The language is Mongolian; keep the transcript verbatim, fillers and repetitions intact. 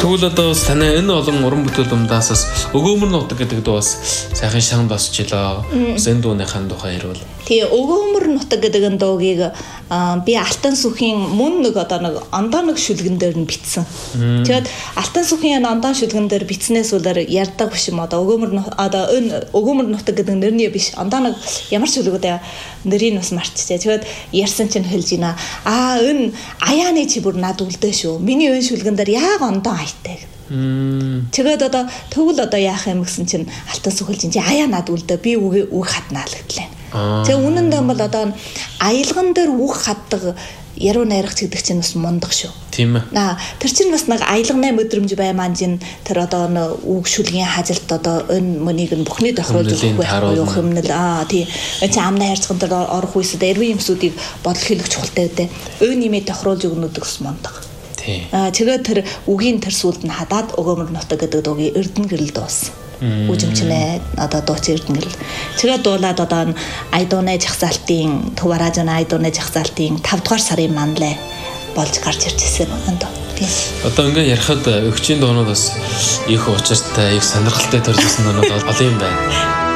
Тэгвэл одоо бас таны энэ олон уран бүтээл дундаас өгөөмөр нутаг гэдэг дуу бас сайхан шанд босчлоо. Бас энэ дууныхаа тухай ярил. Тэгээ өгөөмөр нутаг гэдэг энэ дуугийг би Алтан сүхийн мөн нэг одоо нэг ондоо нэг шүлгэн дээр нь бичсэн. Тэгээд Алтан сүхийн энэ ондоо шүлгэн дээр бичснээс үлээр ярьдаг биш юм одоо өгөөмөр одоо энэ өгөөмөр нутаг гэдэг нэрний биш ондоо нэг ямар шүлгүүд нэрийг бас марчжээ. Тэгээд ярьсан чинь хэлж байна. Аа энэ аяаны чи бүр над үлдээ шүү. Миний энэ шүлгэн дээр яг ондоо хайтай. Тэгээд одоо тэгвэл одоо яах юм гэсэн чинь Алтан сүхэлж чи аяа над үлдээ би үг үг хатнаа л гэтлээ. Тэгээ үнэндээ бол одоо аялган дээр үг хатдаг яруу найрагч гэдэг чинь бас мундаг шүү. Тийм ээ. Аа тэр чинь бас нэг аялганы мэдрэмж баймаа чинь тэр одоо үг шүлгийн хажилт одоо энэ мөнийг нь бүхний тохируулж өгөх байхгүй юу хэмнэл аа тий чи амнаа хайрцаган дээр орох үесд эрвийн юмсуудыг бодол хийлгэх чухалтай үү. Өө нэмээ тохируулж өгнөд гэсэн мундаг. Аа тэгээд тэр үгийн тэр сүлд нь хадаад өгөөмөр нутаг гэдэг дуугийн эрдэнэ гэрэл дууссан. Үжимчнээ одоо дууч эрдэнэ гэрэл. Тэгээд дуулаад одоо айдууны жагсаалтын Төваражны айдууны жагсаалтын тавд дугаар сарын манлай болж гарч ирж ирсэн юм даа. Одоо ингээ ярихад өгчийн дуунууд бас их учиртай, их сонирхолтой төржсэн дуунууд олон юм байна.